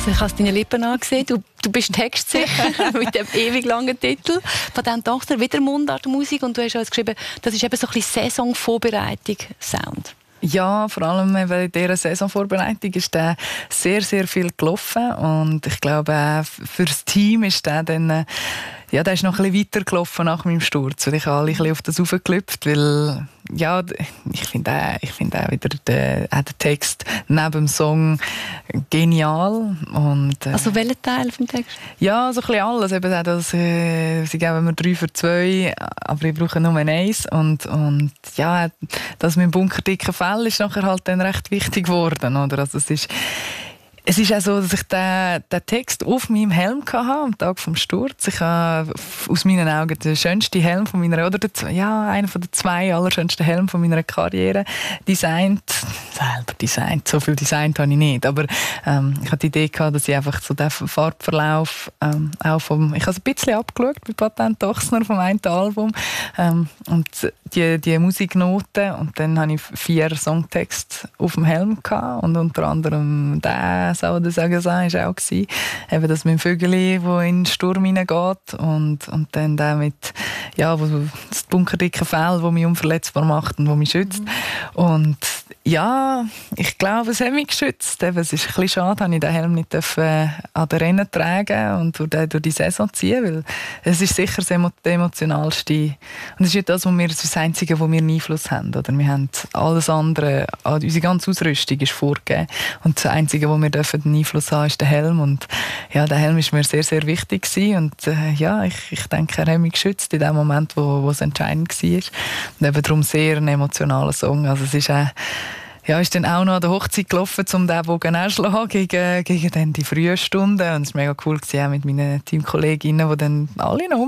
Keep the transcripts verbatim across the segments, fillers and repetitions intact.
Also ich habe es deinen Lippen angesehen. Du, du bist textsicher mit dem ewig langen Titel. Von diesem Tochter wieder Mundartmusik. Und du hast uns geschrieben, das ist eben so ein bisschen Saisonvorbereitung Sound. Ja, vor allem in dieser Saisonvorbereitung ist der sehr, sehr viel gelaufen. Und ich glaube, auch für das Team ist der dann, ja, der ist noch ein bisschen weiter gelaufen nach meinem Sturz. Und ich habe alle ein bisschen auf das raufgelüpft, weil, ja, ich finde auch, ich finde auch wieder den, auch den Text neben dem Song genial. Und, äh, also welcher Teil vom Text? Ja, so ein bisschen alles. Eben auch das, äh, sie geben mir drei für zwei, aber ich brauche nur eins. Und, und ja, das mit dem bunkerdicken Fell ist nachher halt dann recht wichtig geworden. Oder? Also es ist Es ist auch so, dass ich den, den Text auf meinem Helm hatte, am Tag des Sturz. Ich habe aus meinen Augen den schönsten Helm von meiner, oder der, ja, einer von den zwei allerschönsten Helmen von meiner Karriere designt. Selber designt, so viel designt habe ich nicht. Aber ähm, ich hatte die Idee gehabt, dass ich einfach so den Farbverlauf ähm, auch vom, ich habe es ein bisschen abgeschaut bei Patent Ochsner vom einen Album ähm, und die, die Musiknoten, und dann hatte ich vier Songtexte auf dem Helm gehabt, und unter anderem der «Sau der Sagen» war auch gewesen. Eben das mit dem Vögeli, das in den Sturm hineingeht, und, und dann der mit, ja, wo, das bunkerdicke Fell, das mich unverletzbar macht und das mich schützt. Mhm. Und ja, ich glaube, es hat mich geschützt. Eben, es ist ein bisschen schade, dass ich den Helm nicht äh, an den Rennen tragen und durch die, durch die Saison ziehen, weil es ist sicher das emotionalste. Und es ist ja das, was wir, das Einzige, wo wir einen Einfluss haben. Oder? Wir haben alles andere, unsere ganze Ausrüstung ist vorgegeben. Und das Einzige, wo wir dürfen einen Einfluss haben, ist der Helm. Und ja, der Helm ist mir sehr, sehr wichtig gewesen. Und äh, ja, ich, ich denke, er hat mich geschützt in dem Moment, wo, wo es entscheidend war. Und eben darum sehr ein emotionaler Song. Also es ist auch Ja, ist dann auch noch an der Hochzeit gelaufen, um den Bogen anzuschlagen gegen, gegen dann die frühen Stunden. Und es war mega cool gewesen, auch mit meinen Teamkolleginnen, die dann alle noch rum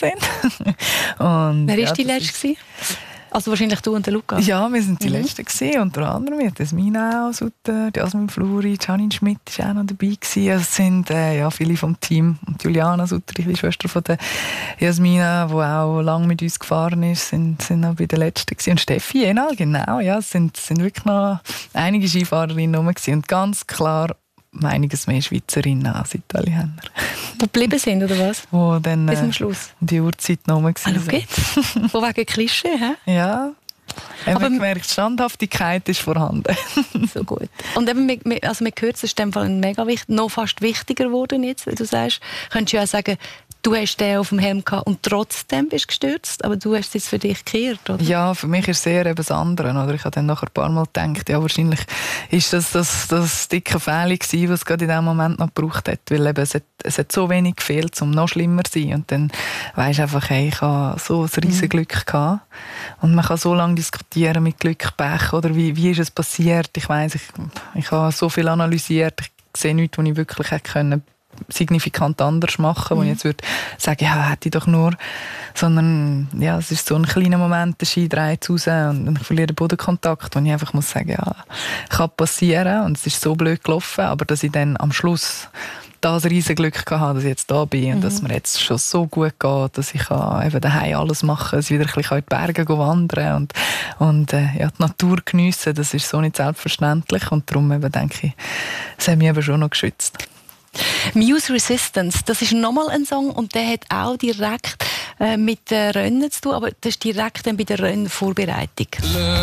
waren. Wer war ja, die Letzte? Also wahrscheinlich du und der Luca? Ja, wir waren die mhm. Letzten gewesen, unter anderem mit Jasmina Sutter, Jasmin Fluri, Janine Schmidt war auch noch dabei gewesen. Also es sind äh, ja, viele vom Team. Und Juliana Sutter, die Schwester von der Jasmina, die auch lange mit uns gefahren ist, sind, sind noch bei den Letzten gewesen. Und Steffi Enal, genau, ja, es sind, sind wirklich noch einige Skifahrerinnen rum gewesen. Und ganz klar einiges mehr Schweizerinnen als Italiener. Die geblieben sind, oder was? Wo dann, bis zum äh, Schluss? Die Uhrzeit noch rum waren. Ah, von wegen Klischee, hä? Ja. Aber man gemerkt, Standhaftigkeit ist vorhanden. So gut. Und eben, also man hört, es ist in dem Fall ein mega wichtig, noch fast wichtiger geworden jetzt, wie du sagst. Könntest du ja auch sagen, du hast den auf dem Helm gehabt und trotzdem bist du gestürzt, aber du hast es jetzt für dich gekehrt, oder? Ja, für mich ist es sehr eben das andere. Oder? Ich habe dann nachher ein paar Mal gedacht, ja, wahrscheinlich ist das das, das dicke Fähle gewesen, was es gerade in dem Moment noch gebraucht hat. Weil eben, es, hat, es hat so wenig gefehlt, um noch schlimmer zu sein. Und dann weisst du einfach, hey, ich habe so ein riesen mhm. Glück gehabt. Und man kann so lange diskutieren mit Glück, Pech, oder wie, wie ist es passiert. Ich weiss, ich, ich habe so viel analysiert. Ich sehe nichts, was ich wirklich hätte können signifikant anders machen, wo mhm. ich jetzt würde sagen, ja, hätte ich doch nur, sondern ja, es ist so ein kleiner Moment, der Ski dreht raus und ich verliere den Bodenkontakt, wo ich einfach muss sagen, ja, kann passieren und es ist so blöd gelaufen, aber dass ich dann am Schluss das riesen Glück hatte, dass ich jetzt da bin und mhm. dass mir jetzt schon so gut geht, dass ich eben daheim alles machen kann, dass ich wieder ein bisschen in die Berge wandern und, und äh, ja, die Natur geniessen, das ist so nicht selbstverständlich und darum eben denke ich, es hat mich eben schon noch geschützt. Muse Resistance, das ist nochmal ein Song und der hat auch direkt äh, mit den Rennen zu tun, aber das ist direkt dann bei der Rennvorbereitung.